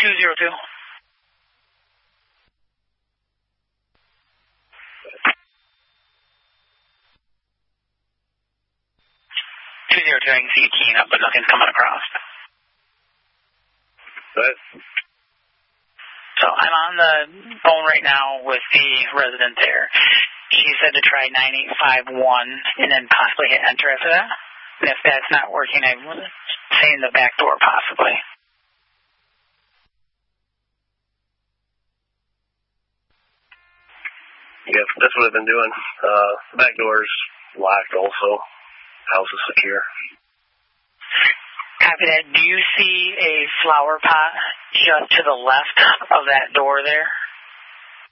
202. I can see you keying up, but nothing's coming across. What? So I'm on the phone right now with the resident there. She said to try 9851 and then possibly hit enter after that. And if that's not working, I'm saying the back door possibly. Yeah, that's what I've been doing. The back door's locked also. House is secure. Copy that. Do you see a flower pot just to the left of that door there?